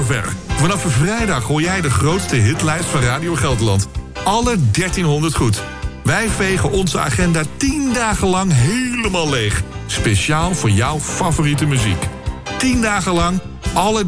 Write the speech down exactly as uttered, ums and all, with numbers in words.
zover. Vanaf vrijdag hoor jij de grootste hitlijst van Radio Gelderland. Alle dertienhonderd goed. Wij vegen onze agenda tien dagen lang helemaal leeg. Speciaal voor jouw favoriete muziek. tien dagen lang alle